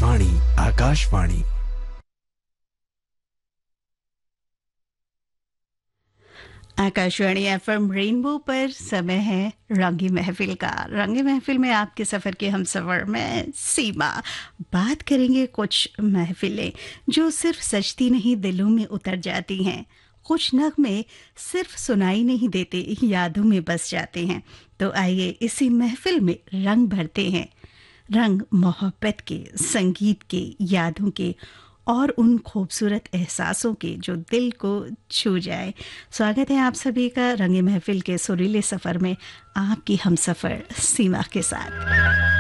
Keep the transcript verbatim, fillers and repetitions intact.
Akashvani Akashvani. Akashvani FM rainbow पर समय है रंगी महफिल का। रंगी महफिल में आपके सफ़र के हम सफ़र में सीमा बात करेंगे कुछ महफिलें जो सिर्फ सजती नहीं दिलों में उतर जाती हैं। कुछ नगमे सिर्फ सुनाई नहीं देते, यादों में बस जाते हैं। तो आइए इसी महफिल में रंग भरते हैं, रंग मोहब्बत के, संगीत के, यादों के और उन खूबसूरत एहसासों के जो दिल को छू जाए। स्वागत है आप सभी का रंगे महफिल के सुरीले सफ़र में, आपकी हम सफ़र सीमा के साथ।